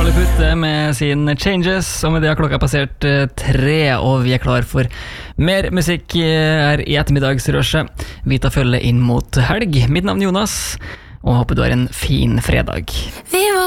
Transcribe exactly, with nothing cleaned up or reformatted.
Charlie Puth med sin Changes, og med det har klokka passert eh, tre, og vi er klar for mer musikk eh, her i ettermiddagsrushet. Vi tar følge inn mot helg. Mitt navn er Jonas, og håper du har en fin fredag.